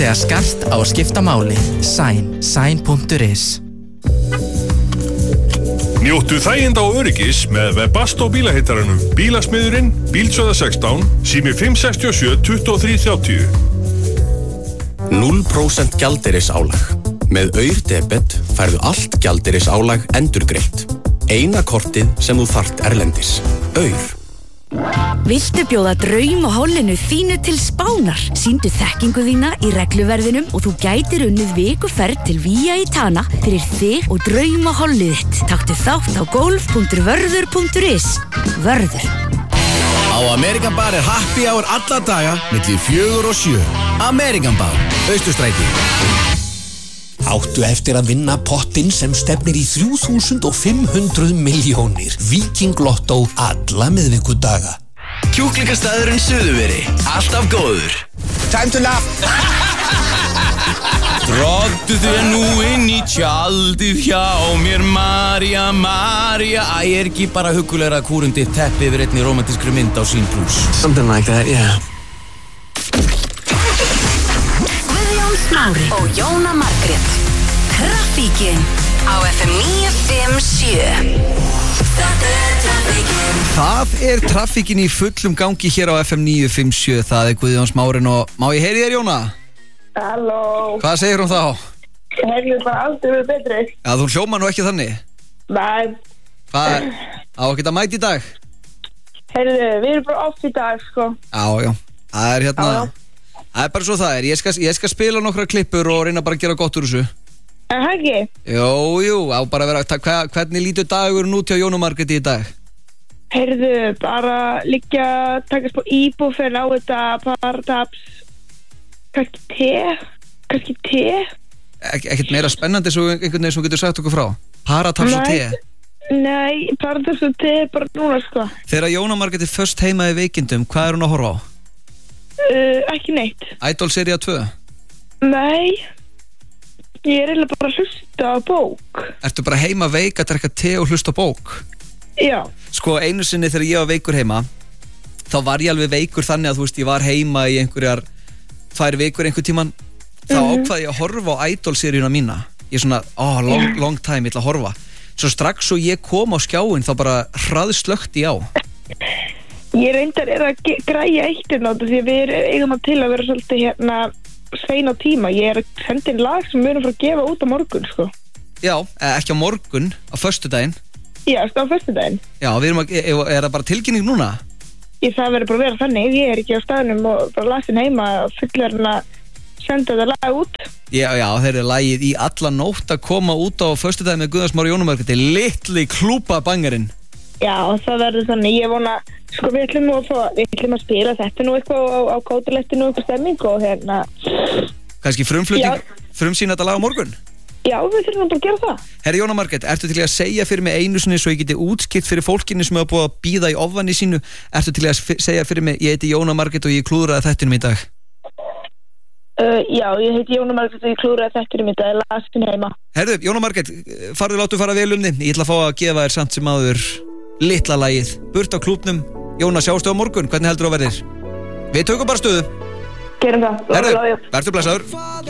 Þegar skart á að skipta máli. Sign.is. Njóttu þæginda og öryggis með Webasto bílaheitaranum. Bílasmiðurinn, Bílsöða 16, sími 567 2330. 0% gjaldeyrisálag. Með Aur-debet færðu allt gjaldeyrisálag endurgreitt. Eina kortið sem þú þarft erlendis. Aur. Viltu bjóða draum og hollinu þínu til Spánar? Sýndu þekkingu þína í regluverðinum og þú gætir unnið vikuferð til Vía Itana fyrir þig og draum og hollið þitt. Taktu þátt á golf.vörður.is. Vörður. Á American Bar happy hour alla daga milli 4 og 7. American Bar, Austurstræti. Áttu eftir að vinna pottinn sem stefnir í 3.500 milljónir. Viking Lotto alla miðvikudaga. Kjúklingastæðurinn Suðurveri, alltaf góður. Time to laugh. Drottu þér nú inn í tjaldið hjá mér, María, María. Æ, ekki bara huggulegra kúrundi teppi yfir einni romantískri mynd á Sín Plus. Something like that, yeah. Smári og Jóna Margrét. Traffíkin á FM 957. Það traffíkin í fullum gangi hér á FM 957. Það Guðjón Smárin og má ég heyri þér, Jóna? Halló. Hvað segir hún þá? Heyrðu bara aldrei verið betri. Já, þú hljómar nú ekki þannig. Nei. Hvað, á ekki að mæta í dag? Heyrðu, við erum bara off í dag, sko. Já, það hérna. Já. Það bara svo það ég skal spila nokkra klippur og reyna bara að gera gott úr þessu. Það ekki? Jú, á bara að vera, hvernig lítur dagurinn út hjá Jónu Margréti í dag? Heyrðu, bara liggja, takast på íbúfen á þetta, parataps, kannski te. Ekkert meira spennandi svo einhvern veginn sem getur sagt okkur frá? Parataps og te? Nei, parataps og te bara núna, sko. Þegar Jóna Margréti först heima í veikindum, hvað hún að horfa á? Ekki neitt. Idol sería 2? Nei, ég eiginlega bara að hlusta á bók. Ertu bara heima veik að drekka te og hlusta á bók? Já. Sko einu sinni þegar ég var veikur heima, þá var ég alveg veikur þannig að þú veist ég var heima í einhverjar 2 vikur einhver tíman. Þá ákvaði ég að horfa á Idol seríuna mína. Ég svona, long time, ég ætla að horfa. Svo strax og ég kom á skjáinn þá bara hraðslökti á. Ég reyndar að græja eitt nátt því að við eigum til að vera svolítið svein á tíma. Ég að senda inn lag sem við erum frá að gefa út á morgun, sko. Já, ekki á morgun, á föstudaginn. Já, á föstudaginn. Já, við erum það bara tilkynning núna? Það verður bara að vera þannig. Ég ekki á staðnum og bara lasin heima og fullur að senda þetta lag út. Já, þeir lagið í alla nótt að koma út á föstudaginn með Guðjón Smári og Jónu Margréti. Litli klúpa bangarinn. Já, það verður þannig. Ég vona, sko við ætlum að spila þetta nú eitthvað á kótilettinu og eitthvað stemming og kannski frumsýna þetta lag á morgun? Já, við þurfum bara að gera það. Herri Jóna Margrét, ertu til að segja fyrir mig einu sinni svo ég geti útskipt fyrir fólkinu sem hefur búið að bíða í ofvanni sínu? Ertu til að segja fyrir mig, ég heiti Jóna Margrét og ég klúðraði þættinum í dag? Já, ég heiti Jóna Margrét og ég klúðraði þættinum í dag, lasin heima. Herðu, Jóna Margrét, láttu fara vel um þig. Ég ætla að fá að gefa þér samt sem áður litla lagið, burt á klúbnum. Jóna, sjástu á morgun, hvernig heldur þú að verðir? Við tökum bara stöðu. Gerum það. Herðu, vertu blessaður.